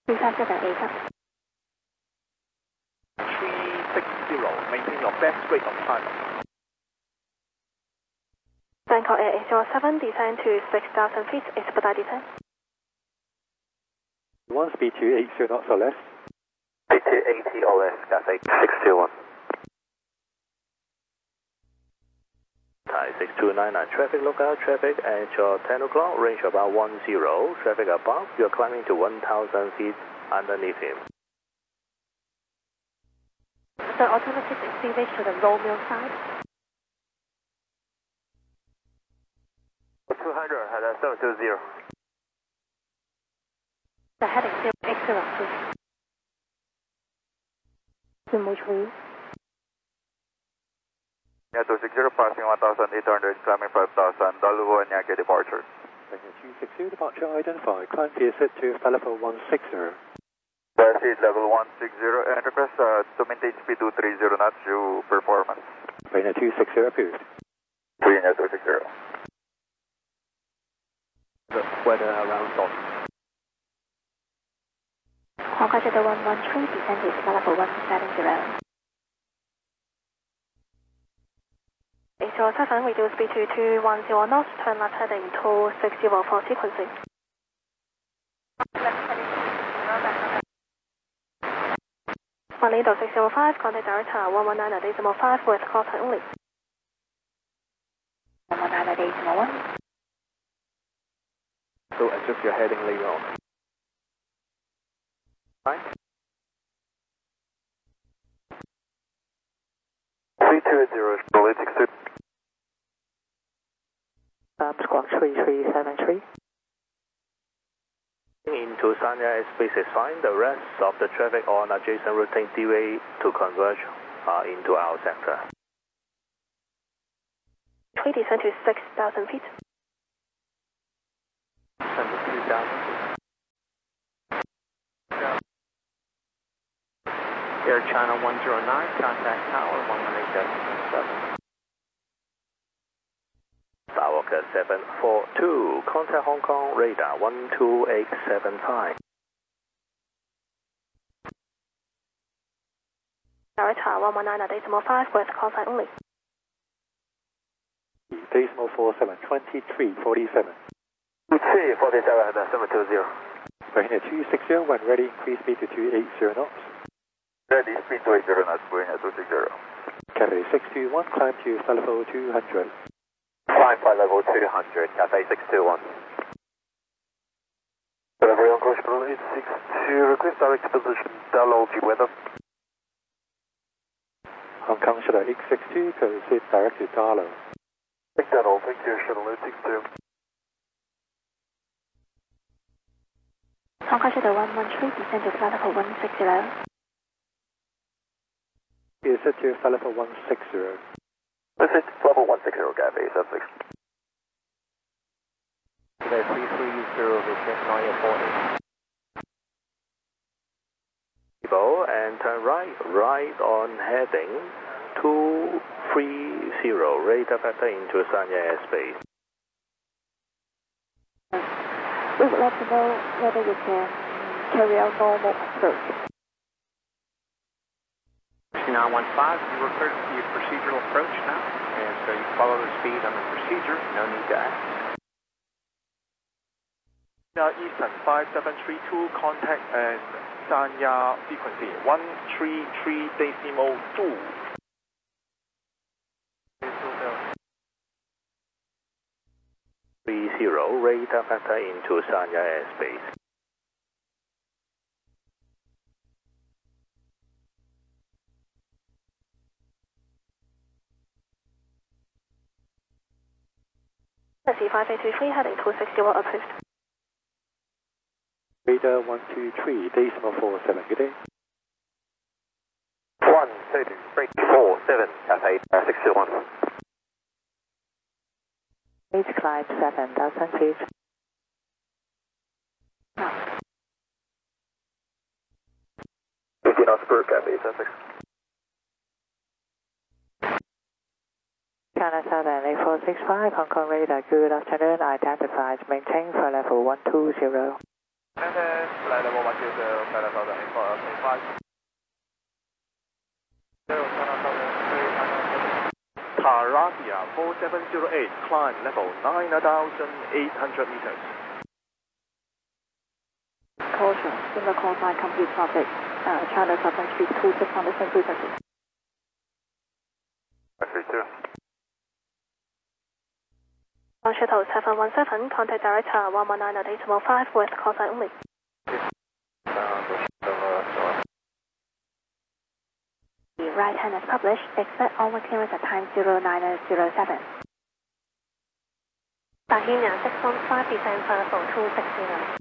357A 360, maintain your best rate of climb. Bangkok Air 807, descend to 6,000 feet, expedite descent. One speed to 80 knots or less. Speed to 80 or less, Cathay 621. Thai 6299, traffic lookout, traffic at your 10 o'clock, range about 10, traffic above, you're climbing to 1,000 feet underneath him. The alternative extinguish to the Romeo side. 200, had a 720. The heading 080, Remove please. Yeah, 260, passing 1,800, climbing 5,000, Daluho and Yankee departure. 260, departure identified, climb to set to Falafel 160. Seat level 160 and request to maintain speed 230 knots due performance. Rainer 260 approved. Rainer 260. The weather around Dot. Hong Kong 113, descend to Falafel 170. 807, reduce speed to 210 knots, turn left heading 260 for sequencing. Manito 605, contact director 119.5 with call time only. 119.1. So adjust your heading later on. Right? 320, Charlie 62. Squawk 3373. Into Sanya airspace is fine. The rest of the traffic on adjacent routing D-way to converge into our sector. We descend to 6,000 feet. Descend to 3,000. Air China 109, contact tower 118.7. Skywalker 742, contact Hong Kong radar 12875. Director 119.5 with call sign only. Decimal 47, 2347. 2347 had a 720. Rainer 260, when ready, increase speed to 280 knots. Ready, speed 280 knots, Rainer 260. Cathay 621, climb to Falafel 200. Climb by level 200, Cathay 621. Delivery on course 862, request direct position, Dalology weather. Hong Kong Shuttle 862, proceed direct to Darlow. McDonald, thank you, Shuttle 862. Hong Kong 113, descend to Falafel 160. Is set to Falafel 160. Visit level 160, Cathay 76. Today 330, visit Noya 40. And turn right on heading 230, radar factor into Sanya airspace. We would like to know whether you can carry out normal approach. 915, you refer to your procedural approach now, and so you follow the speed on the procedure, no need to ask. Eastern 5732, contact and Sanya frequency 133.2. 30, radar factor into Sanya airspace. C5823, heading 260 approved. Radar 123, decimal 47, good day. 12347, Cathay 621. Please climb 7,000 feet. 50 knots per Cathay 76. China 78465, Hong Kong radar, good afternoon, identified, maintain for level 120. flight level 120, flight level 5. Taradia 4708, climb level 9,800 meters. Caution, similar call sign complete traffic. China Southern Street 26 on the same frequency. 32. On shuttle 717, contact director 119.815 with call sign only. The right hand is published. Expect onward clearance at time 0907. Bahia 615 descent for level 260.